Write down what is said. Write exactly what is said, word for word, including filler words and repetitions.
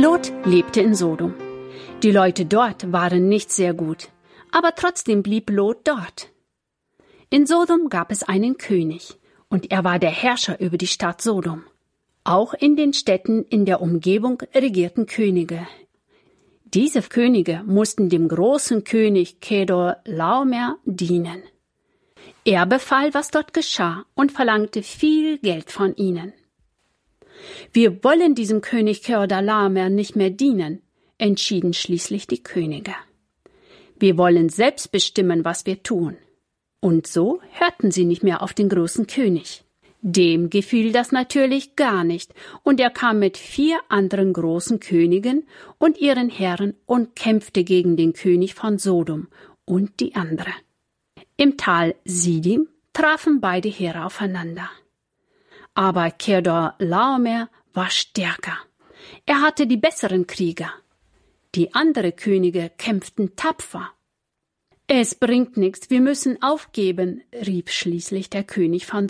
Lot lebte in Sodom. Die Leute dort waren nicht sehr gut, aber trotzdem blieb Lot dort. In Sodom gab es einen König, und er war der Herrscher über die Stadt Sodom. Auch in den Städten in der Umgebung regierten Könige. Diese Könige mussten dem großen König Kedorlaomer dienen. Er befahl, was dort geschah, und verlangte viel Geld von ihnen. Wir wollen diesem König Kedorlaomer nicht mehr dienen, entschieden schließlich die Könige. Wir wollen selbst bestimmen, was wir tun. Und so hörten sie nicht mehr auf den großen König. Dem gefiel das natürlich gar nicht, und er kam mit vier anderen großen Königen und ihren Herren und kämpfte gegen den König von Sodom und die andere. Im Tal Sidim trafen beide Heere aufeinander. Aber Kedorlaomer war stärker. Er hatte die besseren Krieger. Die anderen Könige kämpften tapfer. »Es bringt nichts, wir müssen aufgeben«, rief schließlich der König von